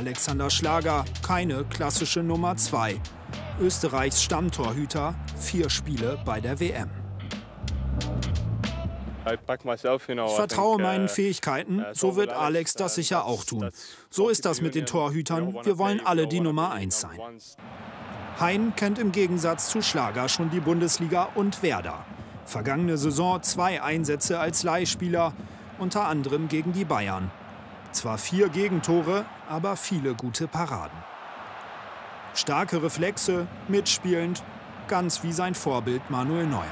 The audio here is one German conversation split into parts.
Alexander Schlager keine klassische Nummer 2. Österreichs Stammtorhüter, 4 Spiele bei der WM. Ich vertraue meinen Fähigkeiten, so wird Alex das sicher auch tun. So ist das mit den Torhütern, wir wollen alle die Nummer 1 sein. Hein kennt im Gegensatz zu Schlager schon die Bundesliga und Werder. Vergangene Saison 2 Einsätze als Leihspieler, unter anderem gegen die Bayern. Zwar 4 Gegentore, aber viele gute Paraden. Starke Reflexe, mitspielend, ganz wie sein Vorbild Manuel Neuer.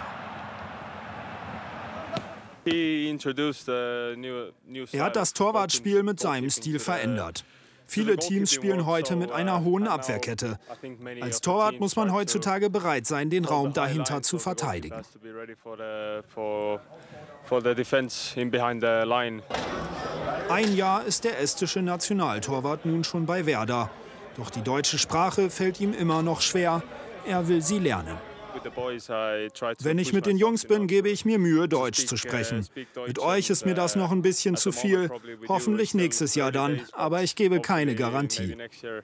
Er hat das Torwartspiel mit seinem Stil verändert. Viele Teams spielen heute mit einer hohen Abwehrkette. Als Torwart muss man heutzutage bereit sein, den Raum dahinter zu verteidigen. Ein Jahr ist der estische Nationaltorwart nun schon bei Werder. Doch die deutsche Sprache fällt ihm immer noch schwer. Er will sie lernen. Wenn ich mit den Jungs bin, gebe ich mir Mühe, Deutsch zu sprechen. Mit euch ist mir das noch ein bisschen zu viel. Hoffentlich nächstes Jahr dann, aber ich gebe keine Garantie.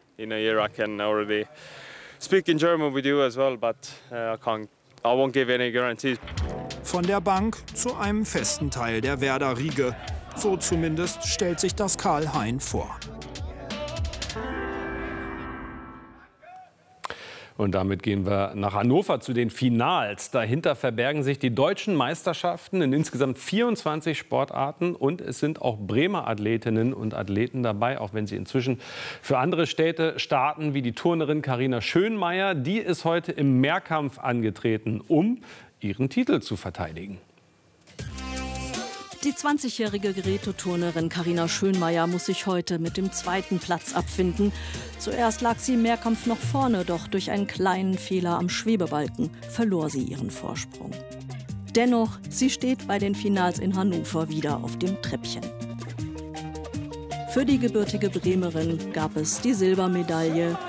Von der Bank zu einem festen Teil der Werder-Riege. So zumindest stellt sich das Karl Hein vor. Und damit gehen wir nach Hannover zu den Finals. Dahinter verbergen sich die deutschen Meisterschaften in insgesamt 24 Sportarten. Und es sind auch Bremer Athletinnen und Athleten dabei, auch wenn sie inzwischen für andere Städte starten, wie die Turnerin Carina Schönmeier. Die ist heute im Mehrkampf angetreten, um ihren Titel zu verteidigen. Die 20-jährige Geräteturnerin Carina Schönmeier muss sich heute mit dem 2. Platz abfinden. Zuerst lag sie im Mehrkampf noch vorne, doch durch einen kleinen Fehler am Schwebebalken verlor sie ihren Vorsprung. Dennoch, sie steht bei den Finals in Hannover wieder auf dem Treppchen. Für die gebürtige Bremerin gab es die Silbermedaille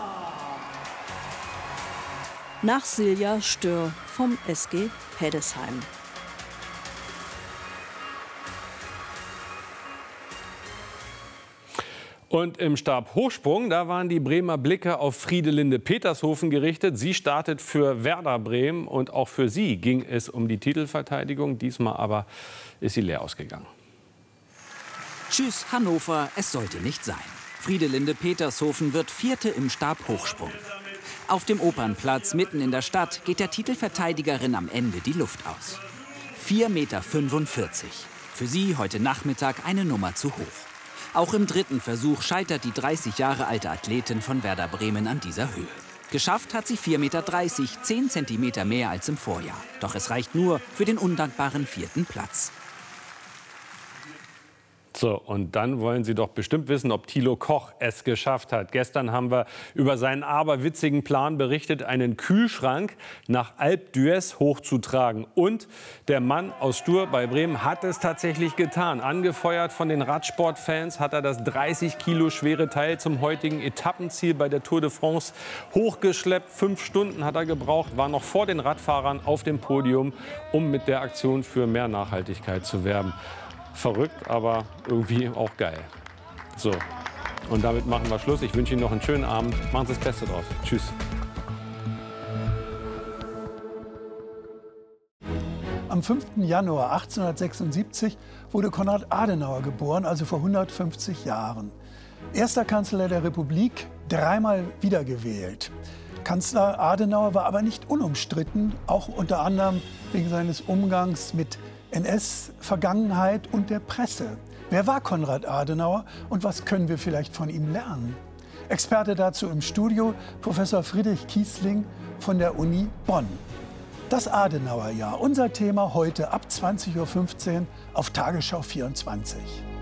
nach Silja Stör vom SG Heddesheim. Und im Stabhochsprung, da waren die Bremer Blicke auf Friedelinde Petershofen gerichtet. Sie startet für Werder Bremen und auch für sie ging es um die Titelverteidigung. Diesmal aber ist sie leer ausgegangen. Tschüss Hannover, es sollte nicht sein. Friedelinde Petershofen wird 4. im Stabhochsprung. Auf dem Opernplatz mitten in der Stadt geht der Titelverteidigerin am Ende die Luft aus. 4,45 Meter. Für sie heute Nachmittag eine Nummer zu hoch. Auch im 3. Versuch scheitert die 30 Jahre alte Athletin von Werder Bremen an dieser Höhe. Geschafft hat sie 4,30 Meter, 10 Zentimeter mehr als im Vorjahr. Doch es reicht nur für den undankbaren 4. Platz. So, und dann wollen Sie doch bestimmt wissen, ob Thilo Koch es geschafft hat. Gestern haben wir über seinen aberwitzigen Plan berichtet, einen Kühlschrank nach Alpe d'Huez hochzutragen. Und der Mann aus Stur bei Bremen hat es tatsächlich getan. Angefeuert von den Radsportfans hat er das 30 Kilo schwere Teil zum heutigen Etappenziel bei der Tour de France hochgeschleppt. 5 Stunden hat er gebraucht, war noch vor den Radfahrern auf dem Podium, um mit der Aktion für mehr Nachhaltigkeit zu werben. Verrückt, aber irgendwie auch geil. So, und damit machen wir Schluss. Ich wünsche Ihnen noch einen schönen Abend. Machen Sie das Beste draus. Tschüss. Am 5. Januar 1876 wurde Konrad Adenauer geboren, also vor 150 Jahren. Erster Kanzler der Republik, 3-mal wiedergewählt. Kanzler Adenauer war aber nicht unumstritten, auch unter anderem wegen seines Umgangs mit NS-Vergangenheit und der Presse. Wer war Konrad Adenauer und was können wir vielleicht von ihm lernen? Experte dazu im Studio, Professor Friedrich Kiesling von der Uni Bonn. Das Adenauerjahr, unser Thema heute ab 20:15 Uhr auf Tagesschau 24.